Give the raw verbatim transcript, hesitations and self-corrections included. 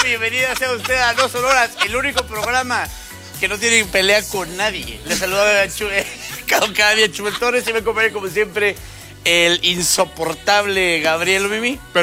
bienvenida sea usted a Dos Sonoras, el único programa que no tiene pelea con nadie. Le saluda cada día Chubel Torres y me acompaña como siempre el insoportable Gabriel Mimi.